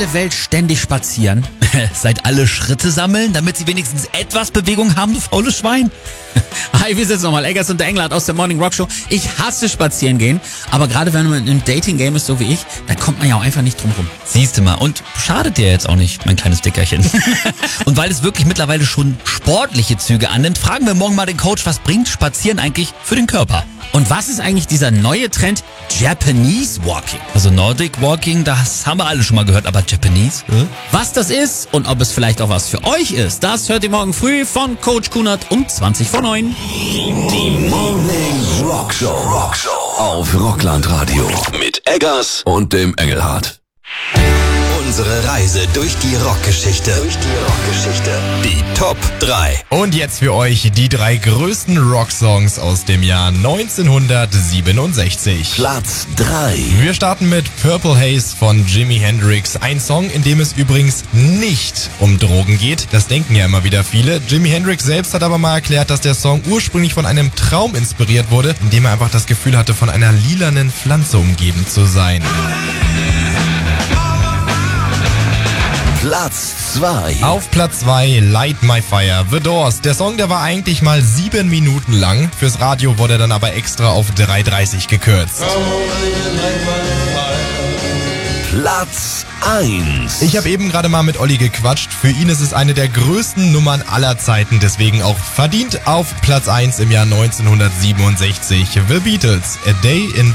alle Welt ständig spazieren? Seid alle Schritte sammeln, damit sie wenigstens etwas Bewegung haben, du faules Schwein? Hi, wir sind's nochmal, Eggers und der Englert aus der Morning Rock Show. Ich hasse spazieren gehen, aber gerade wenn man im Dating-Game ist, so wie ich, dann kommt man ja auch einfach nicht drum rum. Siehste mal, und schadet dir jetzt auch nicht, mein kleines Dickerchen. Und weil es wirklich mittlerweile schon sportliche Züge annimmt, fragen wir morgen mal den Coach, was bringt Spazieren eigentlich für den Körper? Und was ist eigentlich dieser neue Trend Japanese Walking? Also Nordic Walking, das haben wir alle schon mal gehört, aber Japanese? Was das ist und ob es vielleicht auch was für euch ist, das hört ihr morgen früh von Coach Kunert um 20:09. Die Morning Rock Show auf Rockland Radio mit Eggers und dem Engelhardt. Unsere Reise durch die Rockgeschichte. Die Top 3. Und jetzt für euch die 3 größten Rocksongs aus dem Jahr 1967. Platz 3. Wir starten mit Purple Haze von Jimi Hendrix. Ein Song, in dem es übrigens nicht um Drogen geht. Das denken ja immer wieder viele. Jimi Hendrix selbst hat aber mal erklärt, dass der Song ursprünglich von einem Traum inspiriert wurde, in dem er einfach das Gefühl hatte, von einer lilanen Pflanze umgeben zu sein. Platz 2. Auf Platz 2 Light My Fire, The Doors. Der Song, der war eigentlich mal 7 Minuten lang. Fürs Radio wurde er dann aber extra auf 3:30 gekürzt. Platz 1. Ich habe eben gerade mal mit Olli gequatscht. Für ihn ist es eine der größten Nummern aller Zeiten, deswegen auch verdient auf Platz 1 im Jahr 1967. The Beatles, A Day in